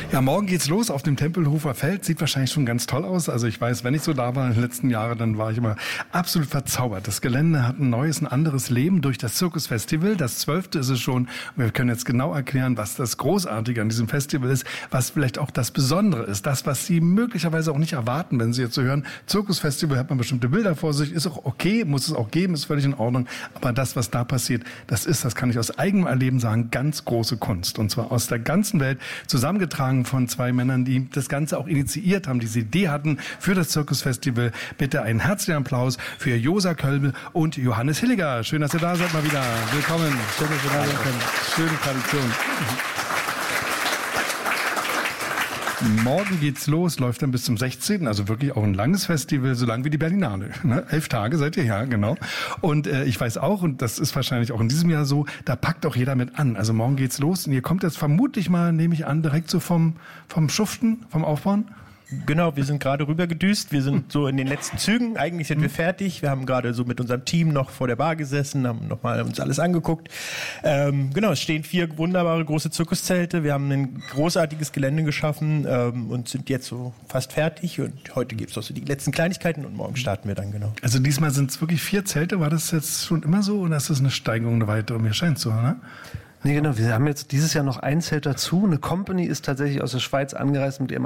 Ja, morgen geht's los auf dem Tempelhofer Feld. Sieht wahrscheinlich schon ganz toll aus. Also ich weiß, wenn ich so da war in den letzten Jahren, dann war ich immer absolut verzaubert. Das Gelände hat ein neues, ein anderes Leben durch das Zirkusfestival. Das 12. ist es schon. Und wir können jetzt genau erklären, was das Großartige an diesem Festival ist, was vielleicht auch das Besondere ist. Das, was Sie möglicherweise auch nicht erwarten, wenn Sie jetzt so hören. Zirkusfestival, hat man bestimmte Bilder vor sich. Ist auch okay, muss es auch geben, ist völlig in Ordnung. Aber das, was da passiert, das kann ich aus eigenem Erleben sagen, ganz große Kunst. Und zwar aus der ganzen Welt, zusammengetragen von zwei Männern, die das Ganze auch initiiert haben, diese Idee hatten für das Zirkusfestival. Bitte einen herzlichen Applaus für Josa Kölbel und Johannes Hilliger. Schön, dass ihr da seid mal wieder. Willkommen. Schön, dass ihr da sein könnt. Schöne Tradition. Morgen geht's los, läuft dann bis zum 16., also wirklich auch ein langes Festival, so lang wie die Berlinale. 11 Tage seid ihr, ja, genau. Und ich weiß auch, und das ist wahrscheinlich auch in diesem Jahr so, da packt auch jeder mit an. Also morgen geht's los und ihr kommt jetzt vermutlich mal, nehme ich an, direkt so vom Schuften, vom Aufbauen. Genau, wir sind gerade rübergedüst, wir sind so in den letzten Zügen, eigentlich sind wir fertig, wir haben gerade so mit unserem Team noch vor der Bar gesessen, haben nochmal uns alles angeguckt. Es stehen 4 wunderbare große Zirkuszelte, wir haben ein großartiges Gelände geschaffen und sind jetzt so fast fertig und heute gibt es noch so die letzten Kleinigkeiten und morgen starten wir dann, genau. Also diesmal sind es wirklich 4 Zelte, war das jetzt schon immer so oder ist das eine Steigerung, eine weitere? Mir scheint so, ne? Nee, genau. Wir haben jetzt dieses Jahr noch ein Zelt dazu. Eine Company ist tatsächlich aus der Schweiz angereist mit ihrem